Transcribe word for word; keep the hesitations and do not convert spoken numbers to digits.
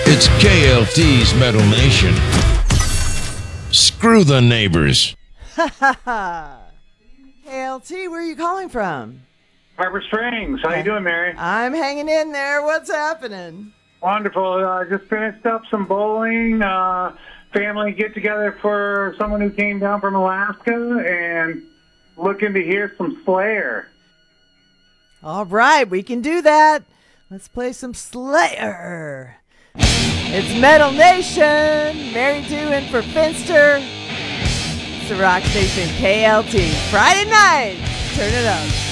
It's K L T's Metal Nation. Screw the neighbors. Ha ha ha. K L T, where are you calling from? Harbor Springs. How you doing, Mary? I'm hanging in there. What's happening? Wonderful. I uh, just finished up some bowling. Uh, family get together for someone who came down from Alaska and looking to hear some Slayer. All right, we can do that. Let's play some Slayer. It's Metal Nation. Mary doing for Finster. It's the Rock Station K L T. Friday night. Turn it up.